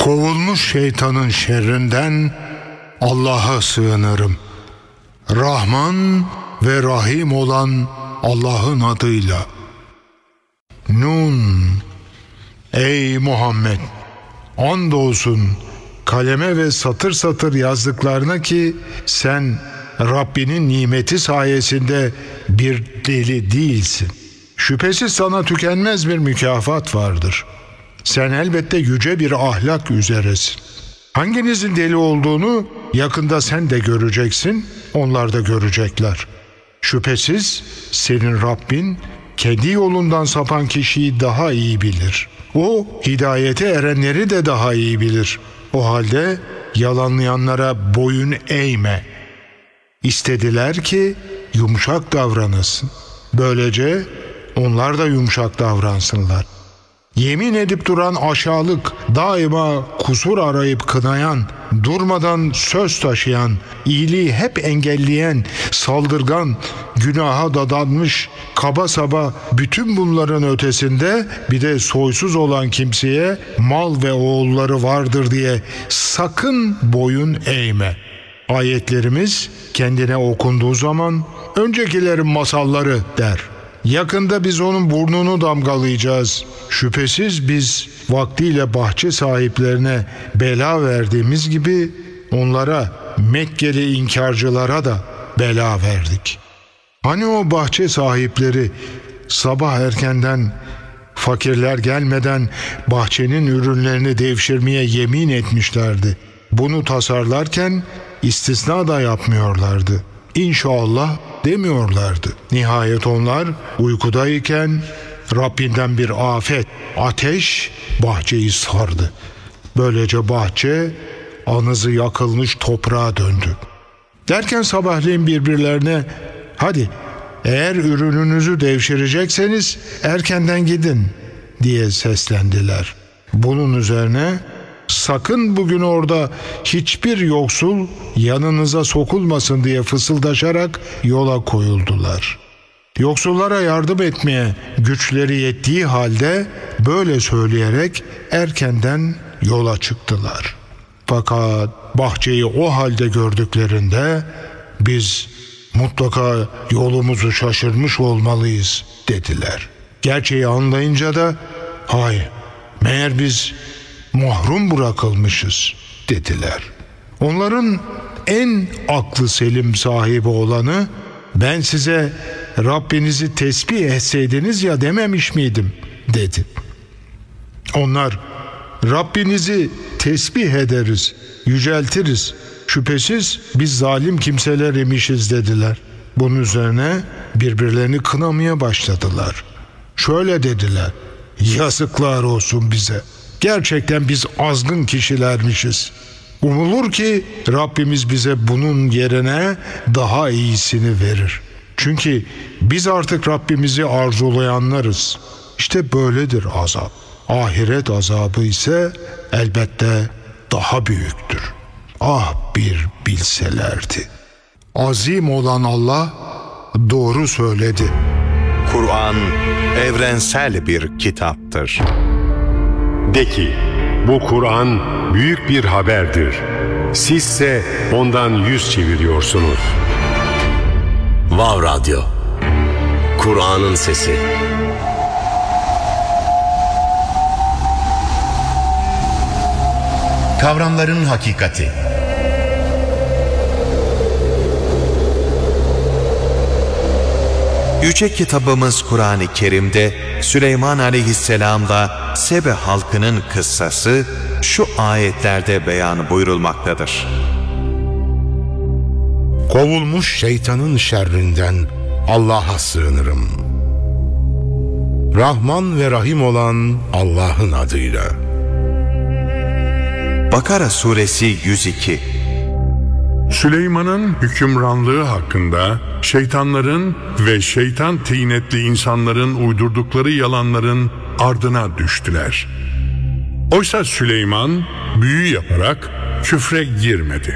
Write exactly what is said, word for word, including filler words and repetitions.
Kovulmuş şeytanın şerrinden Allah'a sığınırım. Rahman ve Rahim olan Allah'ın adıyla. Nun. Ey Muhammed! Andolsun kaleme ve satır satır yazdıklarına ki sen Rabbinin nimeti sayesinde bir deli değilsin. Şüphesiz sana tükenmez bir mükafat vardır. Sen elbette yüce bir ahlak üzeresin. Hanginizin deli olduğunu yakında sen de göreceksin, onlar da görecekler. Şüphesiz senin Rabbin kendi yolundan sapan kişiyi daha iyi bilir. O hidayete erenleri de daha iyi bilir. O halde yalanlayanlara boyun eğme. İstediler ki yumuşak davranasın. Böylece onlar da yumuşak davransınlar. Yemin edip duran aşağılık, daima kusur arayıp kınayan, durmadan söz taşıyan, iyiliği hep engelleyen, saldırgan, günaha dadanmış, kaba saba, bütün bunların ötesinde bir de soysuz olan kimseye mal ve oğulları vardır diye sakın boyun eğme. Ayetlerimiz kendine okunduğu zaman öncekilerin masalları der. Yakında biz onun burnunu damgalayacağız. Şüphesiz biz vaktiyle bahçe sahiplerine bela verdiğimiz gibi onlara, Mekkeli inkarcılara da bela verdik. Hani o bahçe sahipleri sabah erkenden fakirler gelmeden bahçenin ürünlerini devşirmeye yemin etmişlerdi. Bunu tasarlarken istisna da yapmıyorlardı. İnşallah demiyorlardı. Nihayet onlar uykudayken Rabbinden bir afet, ateş bahçeyi sardı. Böylece bahçe anızı yakılmış toprağa döndü. Derken sabahleyin birbirlerine hadi eğer ürününüzü devşirecekseniz erkenden gidin diye seslendiler. Bunun üzerine sakın bugün orada hiçbir yoksul yanınıza sokulmasın diye fısıldaşarak yola koyuldular. Yoksullara yardım etmeye güçleri yettiği halde böyle söyleyerek erkenden yola çıktılar. Fakat bahçeyi o halde gördüklerinde biz mutlaka yolumuzu şaşırmış olmalıyız dediler. Gerçeği anlayınca da hayır, meğer biz mahrum bırakılmışız dediler. Onların en aklı selim sahibi olanı ben size Rabbinizi tesbih etseydiniz ya dememiş miydim dedi. Onlar Rabbinizi tesbih ederiz, yüceltiriz. Şüphesiz biz zalim kimseler imişiz dediler. Bunun üzerine birbirlerini kınamaya başladılar. Şöyle dediler: yazıklar olsun bize. Gerçekten biz azgın kişilermişiz. Umulur ki Rabbimiz bize bunun yerine daha iyisini verir. Çünkü biz artık Rabbimizi arzulayanlarız. İşte böyledir azap. Ahiret azabı ise elbette daha büyüktür. Ah bir bilselerdi. Azim olan Allah doğru söyledi. Kur'an evrensel bir kitaptır. De ki, bu Kur'an büyük bir haberdir. Sizse ondan yüz çeviriyorsunuz. Vav Radyo, Kur'an'ın sesi. Kavramların hakikati. Yüce kitabımız Kur'an-ı Kerim'de Süleyman Aleyhisselam'la Sebe halkının kıssası şu ayetlerde beyan buyurulmaktadır. Kovulmuş şeytanın şerrinden Allah'a sığınırım. Rahman ve Rahim olan Allah'ın adıyla. Bakara suresi yüz iki. Süleyman'ın hükümranlığı hakkında şeytanların ve şeytan tinetli insanların uydurdukları yalanların ardına düştüler. Oysa Süleyman büyü yaparak küfre girmedi.